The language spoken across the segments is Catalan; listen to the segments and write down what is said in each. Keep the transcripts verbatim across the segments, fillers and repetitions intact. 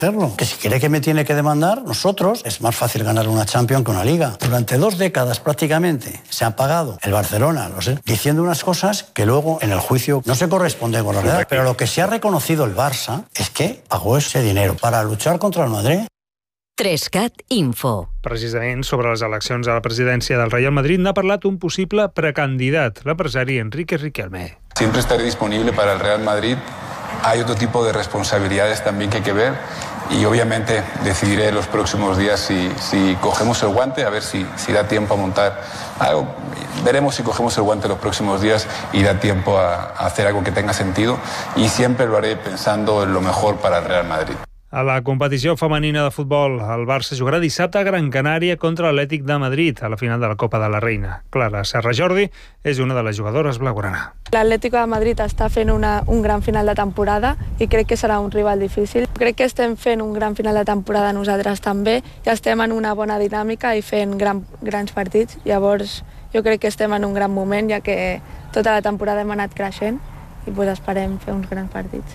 hacerlo. Que si quiere que me tiene que demandar, nosotros, es más fácil ganar una Champions que una Liga. Durante dos décadas prácticamente se ha pagado el Barcelona, lo sé, diciendo unas cosas que luego en el juicio no se corresponden con la verdad. Pero lo que sí ha reconocido el Barça es que pagó ese dinero para luchar contra el Madrid. tres cat Info. Precisament sobre les eleccions a la presidència del Real Madrid n'ha parlat un possible precandidat, l'empresari Enrique Riquelme. Siempre estaré disponible para el Real Madrid. Hay otro tipo de responsabilidades también que hay que ver y obviamente decidiré en los próximos días si, si cogemos el guante, a ver si, si da tiempo a montar algo. Veremos si cogemos el guante los próximos días y da tiempo a, a hacer algo que tenga sentido y siempre lo haré pensando en lo mejor para el Real Madrid. A la competició femenina de futbol, el Barça jugarà dissabte a Gran Canària contra l'Atlètic de Madrid a la final de la Copa de la Reina. Clara Serra Jordi és una de les jugadores blaugrana. L'Atlético de Madrid està fent una, un gran final de temporada i crec que serà un rival difícil. Crec que estem fent un gran final de temporada nosaltres també i estem en una bona dinàmica i fent gran, grans partits. Llavors jo crec que estem en un gran moment ja que tota la temporada hem anat creixent i pues, esperem fer uns grans partits.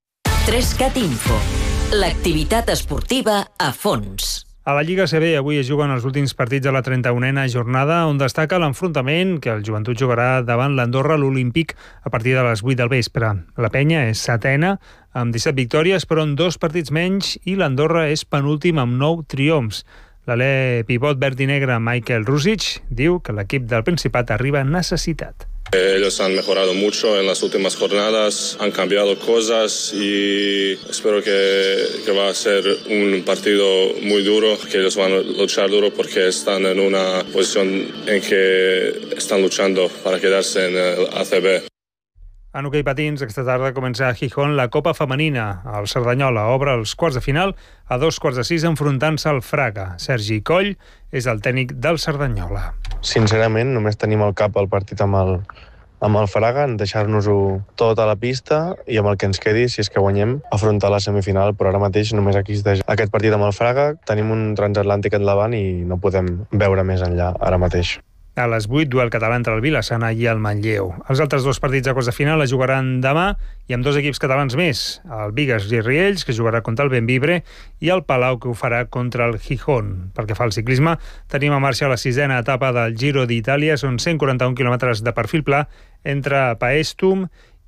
tres cat Info. L'activitat esportiva a fons. A la Lliga C B avui es juguen els últims partits de la trenta-unena jornada, on destaca l'enfrontament que el Joventut jugarà davant l'Andorra a l'Olímpic a partir de les vuit del vespre. La Penya és setena amb disset victòries, però en dos partits menys, i l'Andorra és penúltim amb nou triomfs. L'alè pivot verd i negre Michael Rusic diu que l'equip del Principat arriba necessitat. Ellos han mejorado mucho en las últimas jornadas, han cambiado cosas y espero que, que va a ser un partido muy duro, que ellos van a luchar duro porque están en una posición en que están luchando para quedarse en el A C B. En hoquei patins, aquesta tarda comença a Gijón la Copa Femenina. El Cerdanyola obre els quarts de final a dos quarts de sis enfrontant-se al Fraga. Sergi Coll és el tècnic del Cerdanyola. Sincerament, només tenim al cap el partit amb el, amb el Fraga, en deixar-nos-ho tot a la pista i amb el que ens quedi, si és que guanyem, afrontar la semifinal, però ara mateix només existeix aquest partit amb el Fraga, tenim un transatlàntic endavant i no podem veure més enllà ara mateix. A les vuit, duel català entre el Vilassana i el Manlleu. Els altres dos partits de quarts de final es jugaran demà i amb dos equips catalans més, el Bigues i Riells, que jugarà contra el Bembibre, i el Palau, que ho farà contra el Gijón. Pel que fa al ciclisme, tenim a marxa la sisena etapa del Giro d'Itàlia, són cent quaranta-un quilòmetres de perfil pla entre Paestum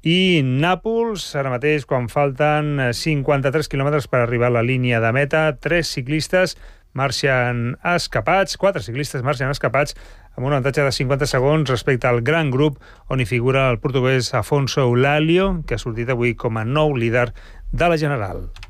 i Nàpols, ara mateix quan falten cinquanta-tres quilòmetres per arribar a la línia de meta. Tres ciclistes marxen escapats, quatre ciclistes marxen escapats amb un avantatge de cinquanta segons respecte al gran grup on hi figura el portuguès Afonso Eulalio, que ha sortit avui com a nou líder de la General.